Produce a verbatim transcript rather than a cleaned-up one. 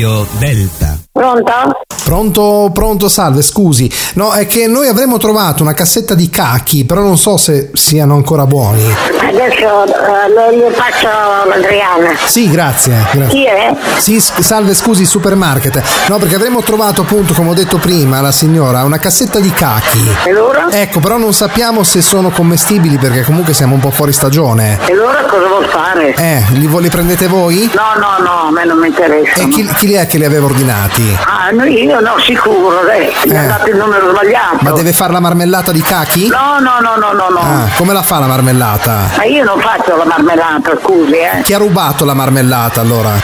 Radio Delta. Pronto? Pronto, pronto, salve, scusi. No, è che noi avremmo trovato una cassetta di cachi, però non so se siano ancora buoni. Adesso uh, gli faccio l'Adriana. Sì, grazie, grazie. Chi è? Sì, s- salve, scusi, supermarket. No, perché avremmo trovato appunto, come ho detto prima, la signora, una cassetta di cachi. E loro? Ecco, però non sappiamo se sono commestibili perché comunque siamo un po' fuori stagione. E loro cosa vuol fare? Eh, li, vo- li prendete voi? No, no, no, a me non mi interessa. E chi, chi li è che li aveva ordinati? Ah, no, io no, sicuro, eh. Mi Eh. ha dato il numero sbagliato. Ma deve fare la marmellata di cachi? No, no, no, no, no, no. Ah, come la fa la marmellata? Ma io non faccio la marmellata, scusi, eh. Chi ha rubato la marmellata allora?